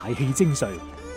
大氣精髓。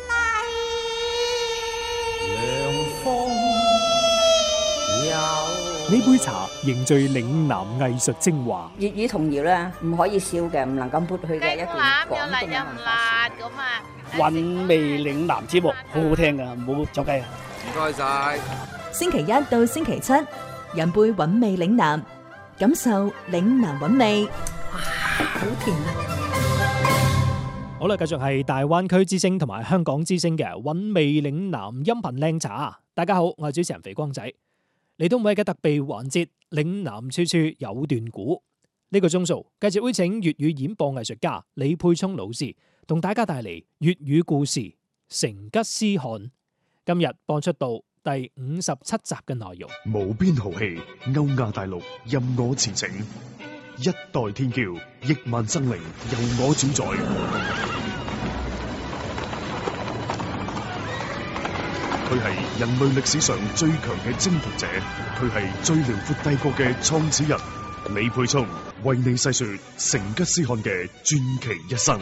呢杯茶凝聚嶺南藝術精華。 粵語童謠咧，唔可以少嘅，唔能夠抹去嘅一段廣東嘅文化史。 韻味嶺南節目好好聽噶，唔好走雞啊！ 唔該晒。 星期一到星期七，飲杯韻味嶺南，感受嶺南韻味。 哇，好甜啊！ 好啦，繼續係大灣區之聲同埋香港之聲嘅韻味嶺南音頻靚茶。大家好，我係主持人肥光仔。嚟到每日嘅特備環節，嶺南處處有段古。呢個鐘數繼續會請粵語演播藝術家李沛聰老師同大家帶嚟粵語故事《成吉思汗》。今日播出到第57集嘅內容。 無邊豪氣，歐亞大陸任我馳騁，一代天驕，億萬生靈由我主宰。佢係人類歷史上最強嘅征服者，佢係最遼闊帝國嘅創始人。李沛聰為你細說成吉思汗嘅傳奇一生。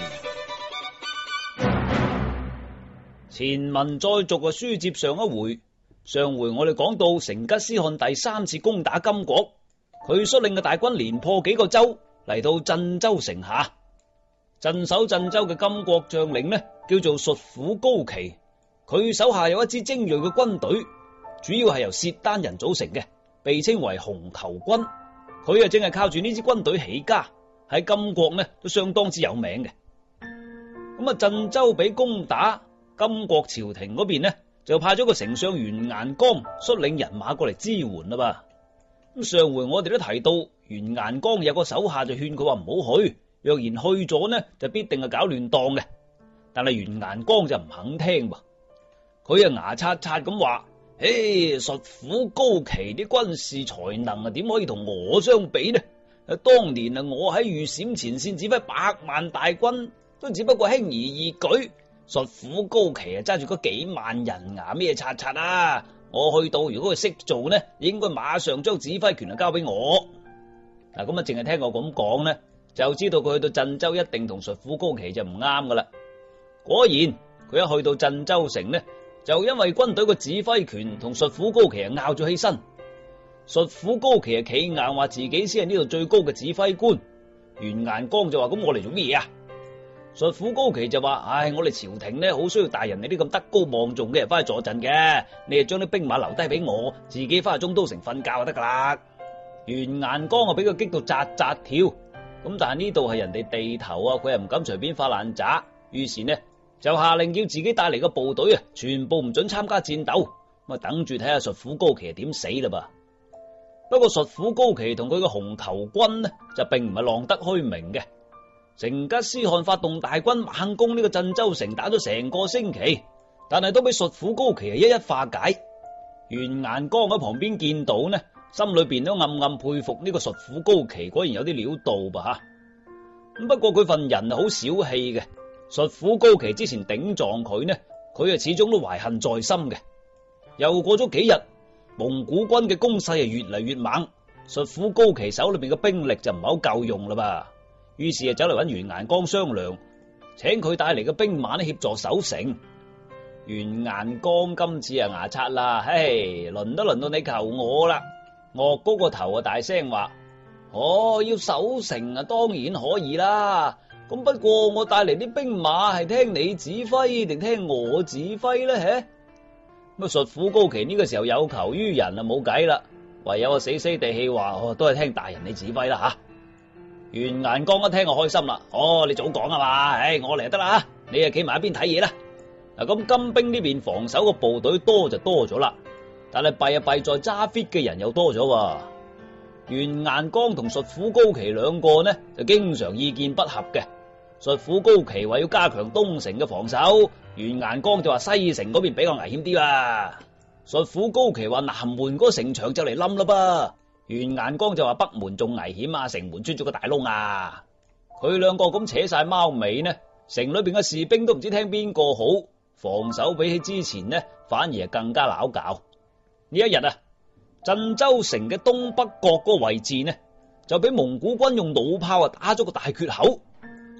前文再續嘅書接上一回，上回我哋講到成吉思汗第三次攻打金國，佢率領嘅大軍連破幾個州，嚟到鎮州城下。鎮守鎮州嘅金國將領呢，叫做術虎高奇。佢手下有一支精銳嘅軍隊，主要係由契丹人組成嘅，被稱為紅頭軍。佢正係靠住呢支軍隊起家，喺金國呢都相當之有名嘅。咁啊，鎮州俾攻打，金國朝廷嗰邊呢就派咗個丞相完顏光率領人馬過嚟支援啦噃。咁上回我哋都提到，完顏光有個手下就勸佢話唔好去，若然去咗呢就必定係搞亂檔嘅。但係完顏光就唔肯聽噃。佢牙刷刷咁話：嘿，術虎高奇啲軍事才能啊，點可以同我相比呢？當年啊，我喺御陝前線指揮100萬大軍，都只不過輕而易舉。術虎高奇啊，揸住嗰幾萬人啊，咩刷刷啊！我去到，如果佢識做呢，應該馬上將指揮權啊交俾我。嗱，咁啊，淨係聽我咁講呢，就知道佢去到鎮州一定同術虎高奇就唔啱噶啦。果然，佢一去到鎮州城呢，就因為軍隊個指揮權同術虎高奇啊拗咗起身。術虎高奇啊企硬話自己先係呢度最高嘅指揮官，完顏光就話：咁我嚟做咩嘢啊？術虎高奇就話：唉，我哋朝廷呢好需要大人你啲咁德高望重嘅人翻去坐鎮嘅，你就將啲兵馬留低俾我，自己翻去中都城瞓覺就得噶啦。完顏光啊俾佢激到扎扎跳，咁但係呢度係人哋地頭啊，佢又唔敢隨便發爛渣，於是呢就下令叫自己帶嚟嘅部隊啊，全部唔准參加戰鬥，咁啊等住睇下術虎高奇係點死啦噃。不過術虎高奇同佢嘅紅頭軍呢，就並唔係浪得虛名嘅。成吉思汗發動大軍猛攻呢個鎮州城，打咗成個星期，但係都俾術虎高奇一一化解。完顏光喺旁邊見到呢，心裏邊都暗暗佩服呢個術虎高奇，果然有啲料到噃吓。咁不過佢份人係好小氣嘅。術虎高奇之前頂撞佢呢，佢啊始終都懷恨在心嘅。又過咗幾日，蒙古軍嘅攻勢係越嚟越猛，術虎高奇手裏邊嘅兵力就唔係好夠用啦吧。於是啊走嚟揾完顏光商量，請佢帶嚟嘅兵馬呢協助守城。完顏光今次啊牙刷啦，嘿，輪都輪到你求我啦。岳高個頭啊大聲話：哦，要守城啊，當然可以啦。咁不過我帶嚟啲兵馬係聽你指揮定聽我指揮呢？咁術虎高奇呢個時候有求於人啊，冇計啦，唯有死死地氣話：都係聽大人你指揮啦吓。完顏光一聽就開心啦，你早講啊嘛，我嚟就得啦，你啊企埋一邊睇嘢啦。嗱，咁金兵呢邊防守個部隊多就多咗啦，但係弊在揸 fit 嘅人又多咗。完顏光同術虎高奇兩個呢就經常意見不合嘅。術虎高奇話要加強東城嘅防守，完顏光就話西城嗰邊比較危險啲啊。術虎高奇話南門嗰城牆就嚟冧啦噃，完顏光就話北門仲危險啊，城門穿咗個大窿啊。佢兩個咁扯晒貓尾呢，城裏邊嘅士兵都唔知聽邊個好，防守比起之前呢反而係更加拗撬。呢一日啊，鎮州城嘅東北角嗰個位置呢就俾蒙古軍用弩炮啊打咗個大缺口。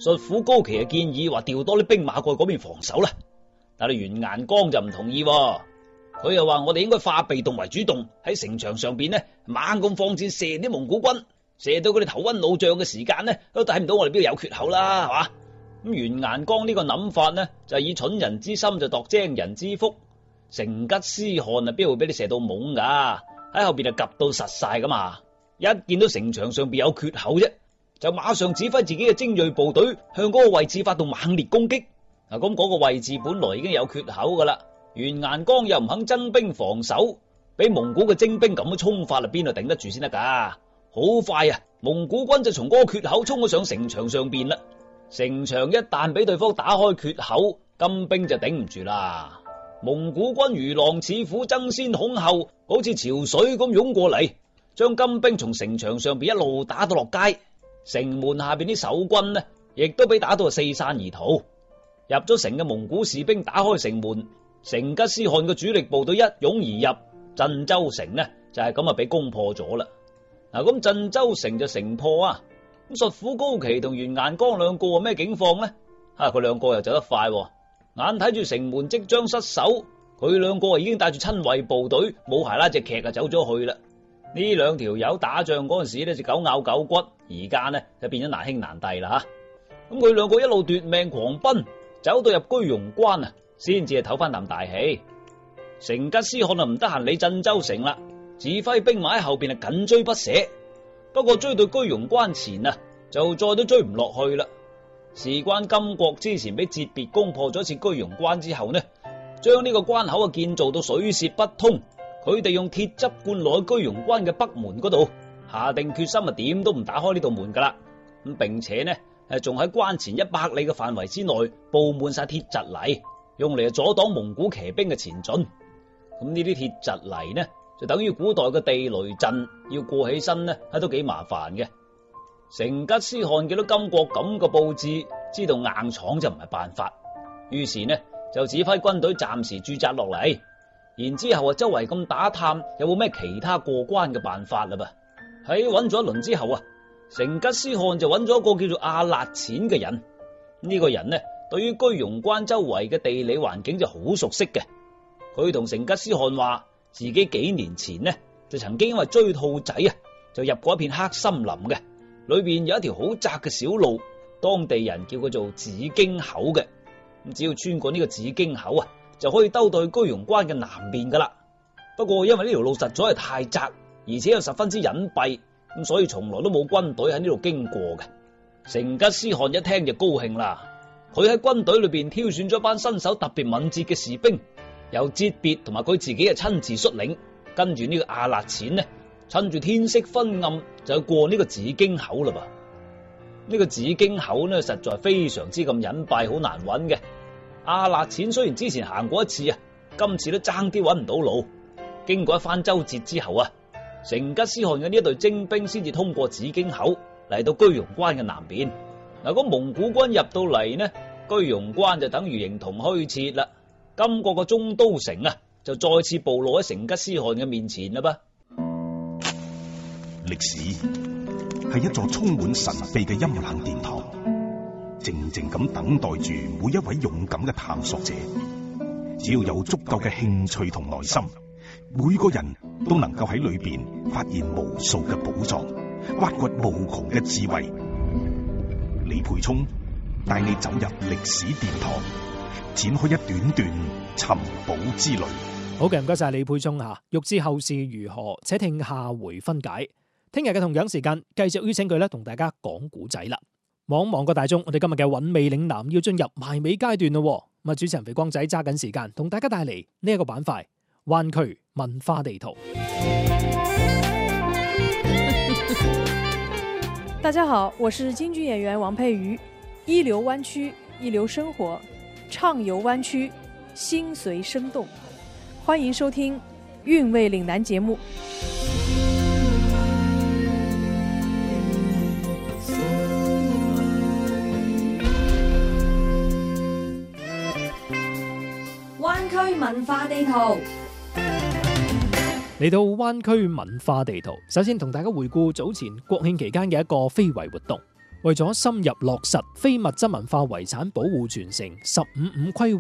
術府高旗建議話調多啲兵馬過去嗰邊防守啦，但係袁彥光就唔同意，佢又話我哋應該化被動為主動，喺城牆上邊呢猛咁放箭射啲蒙古軍，射到佢哋頭暈腦脹嘅時間呢都睇唔到我哋邊度有缺口啦，係嘛？咁袁彥光呢個諗法呢就係以蠢人之心就度精人之腹，成吉思汗啊邊會俾你射到懵噶？喺後邊就夾到實晒噶嘛，一見到城牆上邊有缺口啫，就馬上指揮自己嘅精銳部隊向嗰個位置發動猛烈攻擊。嗱，咁嗰個位置本來已經有缺口噶啦，袁彥光又唔肯增兵防守，俾蒙古嘅精兵咁樣衝法啦，邊度頂得住先得噶？好快啊，蒙古軍就從嗰個缺口衝咗上城牆上邊啦。城牆一旦俾對方打開缺口，金兵就頂唔住啦。蒙古軍如狼似虎，爭先恐後，好似潮水咁湧過嚟，將金兵從城牆上邊一路打到落街。城門下邊啲守軍呢，亦都俾打到四散而逃。入咗城嘅蒙古士兵打開城門，成吉思汗嘅主力部隊一擁而入，鎮州城呢就係咁啊俾攻破咗啦。嗱，咁鎮州城就城破啊。咁術府高旗同袁彥光兩個咩境況呢？佢兩個又走得快，眼睇住城門即將失守，佢兩個已經帶住親衛部隊冇鞋拉隻騎走咗去啦。呢兩條友打仗嗰陣時呢就狗咬狗骨，而家呢就變咗難兄難弟啦吓。咁佢兩個一路奪命狂奔，走到入居庸關啊，先至係唞翻啖大氣。成吉思汗啊唔得閒理鎮州城啦，指揮兵馬喺後邊係緊追不捨。不過追到居庸關前啊，就再都追唔落去啦。事關金國之前俾哲別攻破咗一次居庸關之後呢，將呢個關口啊建造到水泄不通，佢哋用鐵汁灌落去居庸關嘅北門嗰度，下定決心啊點都唔打開呢道門噶啦。咁並且呢仲喺關前100里嘅範圍之內布滿晒鐵蒺藜，用嚟阻擋蒙古騎兵嘅前進。咁呢啲鐵蒺藜呢就等於古代嘅地雷陣，要過起身呢都幾麻煩嘅。成吉思汗見到金國咁嘅布置，知道硬闖就唔係辦法，於是呢就指揮軍隊暫時駐紮落嚟，然之後周圍咁打探有冇咩其他過關嘅辦法啦噃。喺揾咗一輪之後啊，成吉思汗就揾咗一個叫做阿勒錢嘅人。呢個人呢對於居庸關周圍嘅地理環境就好熟悉嘅，佢同成吉思汗話自己幾年前呢就曾經因為追兔仔啊，就入過一片黑森林嘅，裏邊有一條好窄嘅小路，當地人叫佢做紫荊口嘅。咁只要穿過呢個紫荊口啊，就可以兜到去居庸關嘅南面噶啦。不過因為呢條路實在係太窄，而且又十分之隱蔽，咁所以從來都冇軍隊喺呢度經過嘅。成吉思汗一聽就高興啦，佢喺軍隊裏邊挑選咗一班身手特別敏捷嘅士兵，由哲別同埋佢自己嘅親自率領，跟住呢個阿勒錢呢，趁住天色昏暗就過呢個紫荊口啦噃。呢個紫荊口呢實在非常之咁隱蔽，好難揾嘅。阿勒錢雖然之前行過一次啊，今次都爭啲揾唔到路。經過一番周折之後啊，成吉思汗嘅呢一隊精兵先至通過紫荊口嚟到居庸關嘅南邊。嗱，咁蒙古軍入到嚟呢，居庸關就等於形同虛設啦。金國嘅中都城啊，就再次暴露喺成吉思汗嘅面前啦噃。 歷史係一座充滿神秘嘅陰冷殿堂，靜靜咁等待住每一位勇敢嘅探索者。只要有足夠嘅興趣同耐心，每個人都能夠喺裏邊發現無數嘅寶藏，挖掘無窮嘅智慧。李培聰帶你走入歷史殿堂，展開一段段尋寶之旅。 好嘅，唔該晒李培聰吓。欲知後事如何，且聽下回分解。聽日嘅同樣時間，繼續邀請佢同大家講古仔啦。望望個大鐘，我哋今日嘅韻味嶺南要進入埋尾階段咯。咁啊，主持人肥光仔揸緊時間，同大家帶嚟呢一個板塊——灣區文化地圖。 大家好，我是京劇演員王佩瑜。一流灣區，一流生活，暢遊灣區，心隨生動。歡迎收聽《韻味嶺南》節目。 灣區文化地圖。 嚟到灣區文化地圖，首先同大家回顧早前國慶期間嘅一個非遺活動為咗深入落實非物質文化遺產保護傳承15.5規劃